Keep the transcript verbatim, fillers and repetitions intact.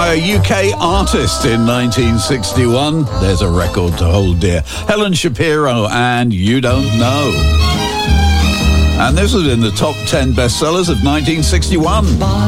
a U K artist in nineteen sixty-one. There's a record to hold dear. Helen Shapiro and You Don't Know. And this was in the top ten bestsellers of nineteen sixty-one.